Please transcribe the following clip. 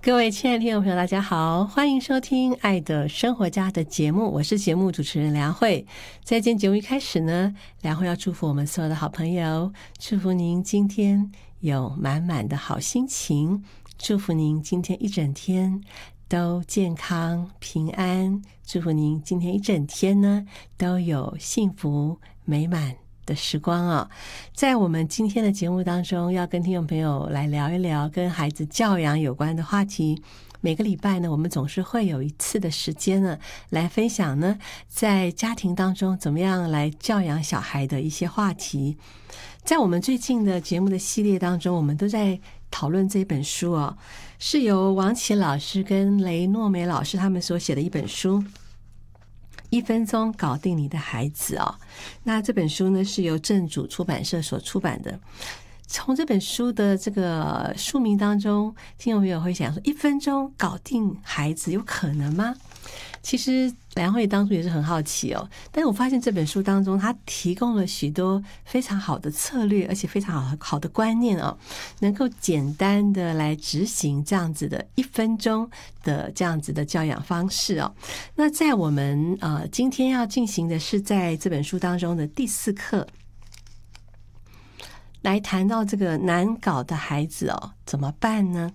各位亲爱的听众朋友大家好，欢迎收听爱的生活家的节目，我是节目主持人梁慧。在今天节目一开始呢，梁慧要祝福我们所有的好朋友，祝福您今天有满满的好心情，祝福您今天一整天都健康平安，祝福您今天一整天呢都有幸福美满的时光啊。在我们今天的节目当中，要跟听众朋友来聊一聊跟孩子教养有关的话题。每个礼拜呢，我们总是会有一次的时间呢，来分享呢，在家庭当中怎么样来教养小孩的一些话题。在我们最近的节目的系列当中，我们都在讨论这本书哦，是由王琦老师跟雷诺美老师他们所写的一本书，1分钟搞定你的孩子哦。那这本书呢，是由正主出版社所出版的。从这本书的这个书名当中，听众朋友会想说，1分钟搞定孩子有可能吗？其实梁慧当初也是很好奇哦，但是我发现这本书当中，它提供了许多非常好的策略，而且非常好的观念哦，能够简单的来执行这样子的1分钟的这样子的教养方式哦。那在我们今天要进行的是在这本书当中的第4课，来谈到这个难搞的孩子哦，怎么办呢？